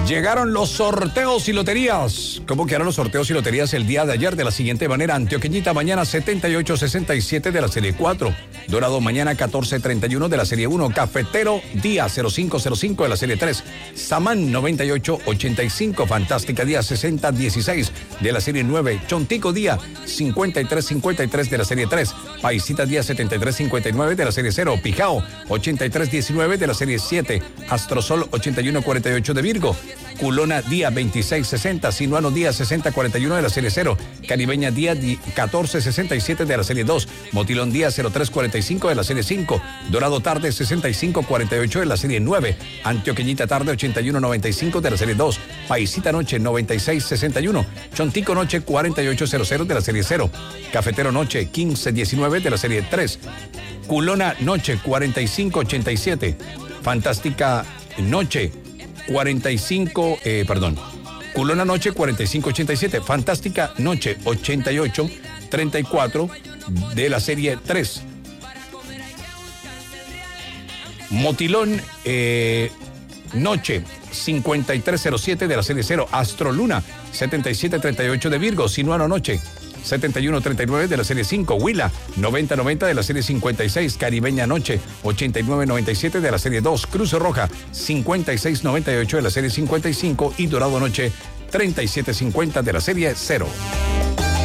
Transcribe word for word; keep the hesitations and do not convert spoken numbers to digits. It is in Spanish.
Llegaron los sorteos y loterías. ¿Cómo quedaron los sorteos y loterías el día de ayer? De la siguiente manera: Antioqueñita mañana setenta y ocho sesenta y siete de la serie cuatro. Dorado mañana catorce treinta y uno de la serie uno. Cafetero día cero cinco cero cinco de la serie tres. Samán noventa y ocho ochenta y cinco. Fantástica día sesenta dieciséis de la serie nueve. Chontico día cincuenta y tres cincuenta y tres de la serie tres. Paisita día setenta y tres cincuenta y nueve de la serie cero. Pijao ochenta y tres diecinueve de la serie siete. Astrosol ochenta y uno cuarenta y ocho de Virgo. Culona día veintiséis sesenta, Sinuano día sesenta cuarenta y uno de la serie cero, Caribeña día catorce sesenta y siete de la serie dos, Motilón día cero tres cuarenta y cinco de la serie cinco, Dorado tarde sesenta y cinco cuarenta y ocho de la serie nueve, Antioqueñita tarde ochenta y uno noventa y cinco de la serie dos, Paisita noche noventa y seis sesenta y uno, Chontico noche cuarenta y ocho cero cero de la serie cero, Cafetero noche quince diecinueve de la serie tres, Culona noche cuarenta y cinco ochenta y siete, Fantástica noche cuarenta y cinco, eh, perdón, Culona noche cuarenta y cinco ochenta y siete, Fantástica noche ochenta y ocho treinta y cuatro de la serie tres, Motilón eh, noche cincuenta y tres cero siete de la serie cero, Astroluna setenta y siete treinta y ocho de Virgo, Sinuano noche setenta y uno treinta y nueve de la serie cinco, Huila noventa noventa de la serie cincuenta y seis, Caribeña noche ochenta y nueve noventa y siete de la serie dos, Cruz Roja cincuenta y seis noventa y ocho de la serie cincuenta y cinco y Dorado noche treinta y siete cincuenta de la serie cero.